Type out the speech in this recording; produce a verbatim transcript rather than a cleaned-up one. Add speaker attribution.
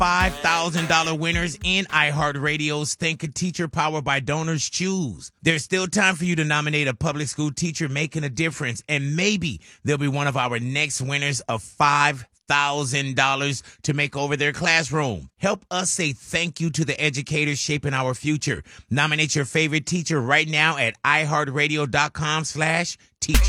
Speaker 1: five thousand dollars winners in iHeartRadio's Think a Teacher powered by Donors Choose. There's still time for you to nominate a public school teacher making a difference, and maybe they'll be one of our next winners of five thousand dollars to make over their classroom. Help us say thank you to the educators shaping our future. Nominate your favorite teacher right now at iHeartRadio.com slash teacher.